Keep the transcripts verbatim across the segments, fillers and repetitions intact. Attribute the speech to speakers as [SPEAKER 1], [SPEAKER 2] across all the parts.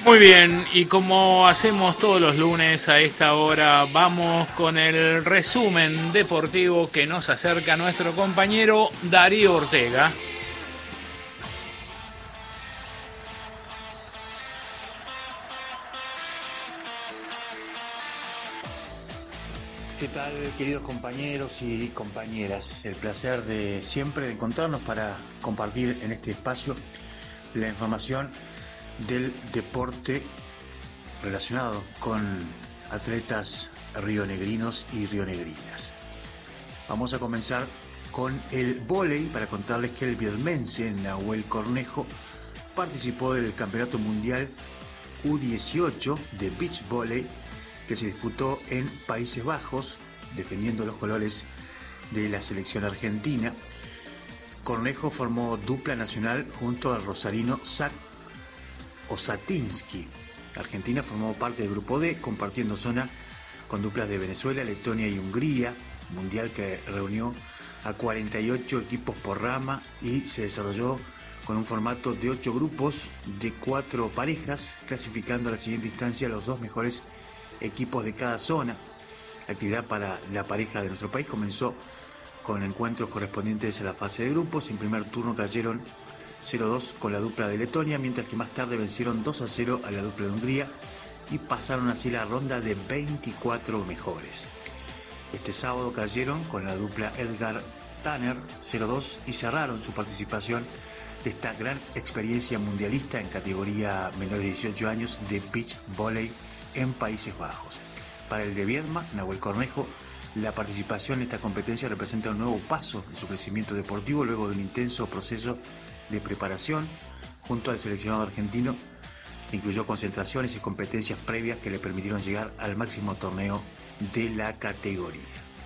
[SPEAKER 1] Muy bien, y como hacemos todos los lunes a esta hora, vamos con el resumen deportivo que nos acerca nuestro compañero Darío Ortega.
[SPEAKER 2] ¿Qué tal, queridos compañeros y compañeras? El placer de siempre de encontrarnos para compartir en este espacio la información del deporte relacionado con atletas rionegrinos y rionegrinas. Vamos a comenzar con el vóley para contarles que el viedmense Nahuel Cornejo participó del Campeonato Mundial U dieciocho de Beach Volley que se disputó en Países Bajos, defendiendo los colores de la selección argentina. Cornejo formó dupla nacional junto al rosarino Zach Osatinsky. Argentina formó parte del grupo D, compartiendo zona con duplas de Venezuela, Letonia y Hungría, mundial que reunió a cuarenta y ocho equipos por rama y se desarrolló con un formato de ocho grupos de cuatro parejas, clasificando a la siguiente instancia los dos mejores equipos de cada zona. La actividad para la pareja de nuestro país comenzó con encuentros correspondientes a la fase de grupos. En primer turno cayeron cero a dos con la dupla de Letonia, mientras que más tarde vencieron dos a cero a la dupla de Hungría y pasaron así la ronda de veinticuatro mejores. Este sábado cayeron con la dupla Edgar Tanner cero a dos y cerraron su participación de esta gran experiencia mundialista en categoría menores de dieciocho años de beach volley en Países Bajos. Para el de Viedma, Nahuel Cornejo, la participación en esta competencia representa un nuevo paso en su crecimiento deportivo luego de un intenso proceso de preparación junto al seleccionado argentino, que incluyó concentraciones y competencias previas que le permitieron llegar al máximo torneo de la categoría.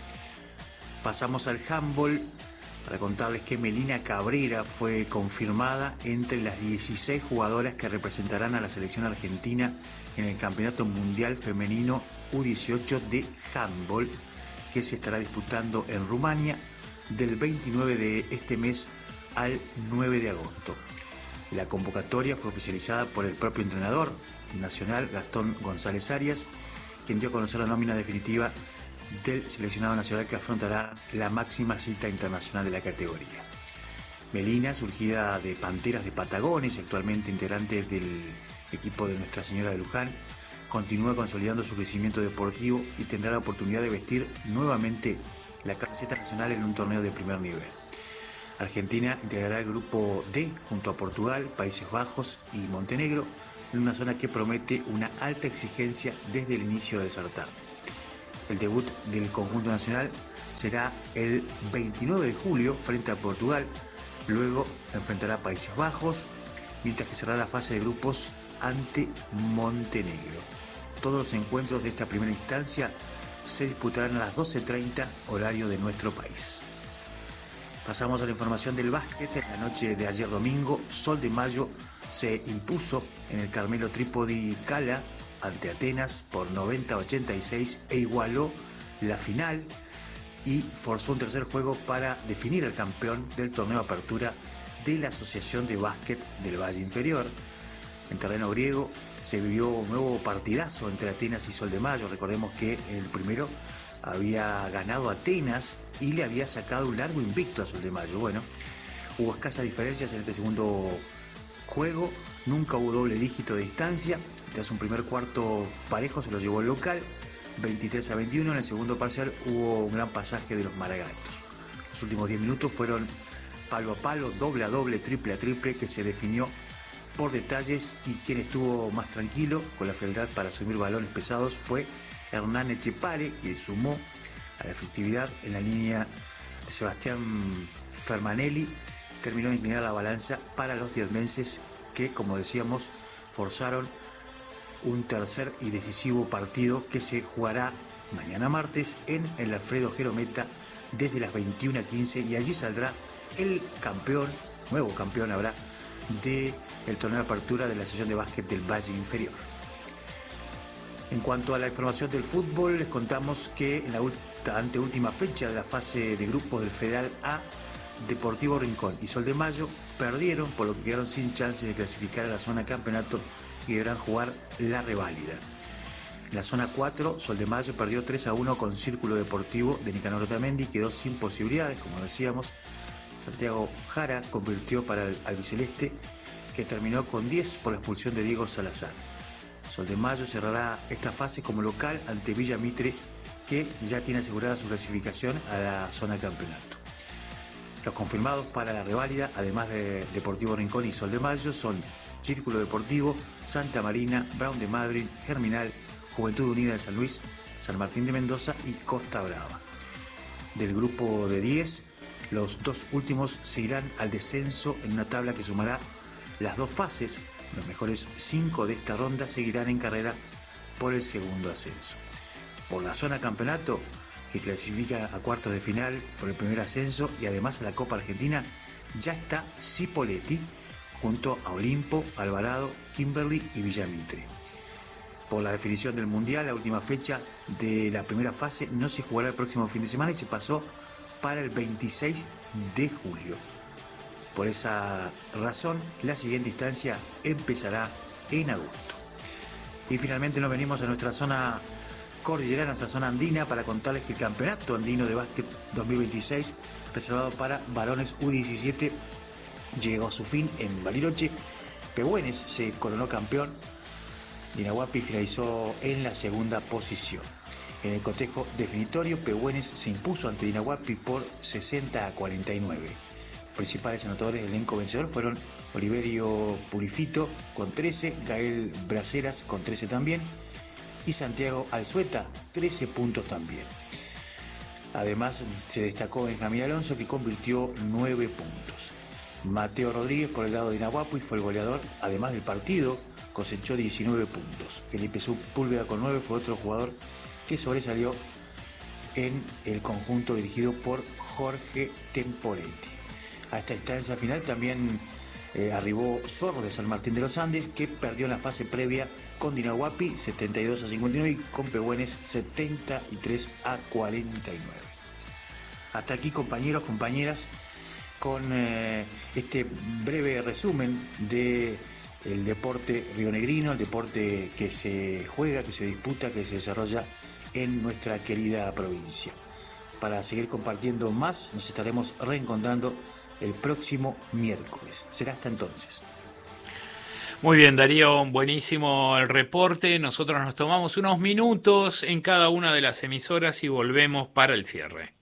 [SPEAKER 2] Pasamos al handball para contarles que Melina Cabrera fue confirmada entre las dieciséis jugadoras que representarán a la selección argentina en el Campeonato Mundial Femenino U dieciocho de handball, que se estará disputando en Rumania del veintinueve de este mes al nueve de agosto. La convocatoria fue oficializada por el propio entrenador nacional, Gastón González Arias, quien dio a conocer la nómina definitiva del seleccionado nacional que afrontará la máxima cita internacional de la categoría. Melina, surgida de Panteras de Patagones, actualmente integrante del equipo de Nuestra Señora de Luján, continúa consolidando su crecimiento deportivo y tendrá la oportunidad de vestir nuevamente la camiseta nacional en un torneo de primer nivel. Argentina integrará el grupo D junto a Portugal, Países Bajos y Montenegro en una zona que promete una alta exigencia desde el inicio del certamen. El debut del conjunto nacional será el veintinueve de julio frente a Portugal, luego enfrentará a Países Bajos, mientras que cerrará la fase de grupos ante Montenegro. Todos los encuentros de esta primera instancia se disputarán a las doce treinta horario de nuestro país. Pasamos a la información del básquet. En la noche de ayer domingo, Sol de Mayo se impuso en el Carmelo Trípodi Cala ante Atenas por noventa a ochenta y seis e igualó la final y forzó un tercer juego para definir al campeón del torneo Apertura de la Asociación de Básquet del Valle Inferior. En terreno griego se vivió un nuevo partidazo entre Atenas y Sol de Mayo. Recordemos que en el primero había ganado Atenas y le había sacado un largo invicto a Sol de Mayo. Bueno, hubo escasas diferencias en este segundo juego, nunca hubo doble dígito de distancia. Tras un primer cuarto parejo se lo llevó el local, veintitrés a veintiuno. En el segundo parcial hubo un gran pasaje de los maragatos. Los últimos diez minutos fueron palo a palo, doble a doble, triple a triple, que se definió por detalles, y quien estuvo más tranquilo con la frialdad para asumir balones pesados fue Hernán Echepare, que sumó a la efectividad en la línea de Sebastián Fermanelli. Terminó de inclinar la balanza para los viedmenses, que, como decíamos, forzaron un tercer y decisivo partido que se jugará mañana martes en el Alfredo Gerometa desde las veintiuna quince, y allí saldrá el campeón, nuevo campeón habrá, del torneo de apertura de la Asociación de Básquet del Valle Inferior. En cuanto a la información del fútbol, les contamos que en la anteúltima fecha de la fase de grupos del Federal A, Deportivo Rincón y Sol de Mayo perdieron, por lo que quedaron sin chance de clasificar a la zona campeonato y deberán jugar la reválida. En la zona cuatro, Sol de Mayo perdió tres a uno con Círculo Deportivo de Nicanor Otamendi y quedó sin posibilidades, como decíamos. Santiago Jara convirtió para el albiceleste, que terminó con diez por la expulsión de Diego Salazar. Sol de Mayo cerrará esta fase como local ante Villa Mitre, que ya tiene asegurada su clasificación a la zona campeonato. Los confirmados para la reválida, además de Deportivo Rincón y Sol de Mayo, son Círculo Deportivo, Santa Marina, Brown de Madrid, Germinal, Juventud Unida de San Luis, San Martín de Mendoza y Costa Brava. Del grupo de diez, los dos últimos se irán al descenso en una tabla que sumará las dos fases. Los mejores cinco de esta ronda seguirán en carrera por el segundo ascenso. Por la zona campeonato, que clasifica a cuartos de final por el primer ascenso y además a la Copa Argentina, ya está Cipolletti junto a Olimpo, Alvarado, Kimberly y Villamitre. Por la definición del Mundial, la última fecha de la primera fase no se jugará el próximo fin de semana y se pasó para el veintiséis de julio. Por esa razón, la siguiente instancia empezará en agosto. Y finalmente nos venimos a nuestra zona cordillerana, nuestra zona andina, para contarles que el Campeonato Andino de Básquet dos mil veintiséis, reservado para varones U diecisiete, llegó a su fin en Bariloche. Pehuenes se coronó campeón. Dinahuapi finalizó en la segunda posición. En el cotejo definitorio, Pehuenes se impuso ante Dinahuapi por sesenta a cuarenta y nueve. Los principales anotadores del elenco vencedor fueron Oliverio Purifito con trece, Gael Braceras con trece también y Santiago Alzueta, trece puntos también. Además se destacó Benjamín Alonso, que convirtió nueve puntos. Mateo Rodríguez por el lado de Dinahuapi fue el goleador, además del partido cosechó diecinueve puntos. Felipe Sepúlveda con nueve fue otro jugador que sobresalió en el conjunto dirigido por Jorge Temporetti. A esta instancia final también eh, arribó Zorro de San Martín de los Andes, que perdió en la fase previa con Dinahuapi setenta y dos a cincuenta y nueve y con Pehuenes setenta y tres a cuarenta y nueve. Hasta aquí, compañeros, compañeras, con eh, este breve resumen de el deporte rionegrino, el deporte que se juega, que se disputa, que se desarrolla en nuestra querida provincia. Para seguir compartiendo más, nos estaremos reencontrando el próximo miércoles. Será hasta entonces.
[SPEAKER 1] Muy bien, Darío, buenísimo el reporte. Nosotros nos tomamos unos minutos en cada una de las emisoras y volvemos para el cierre.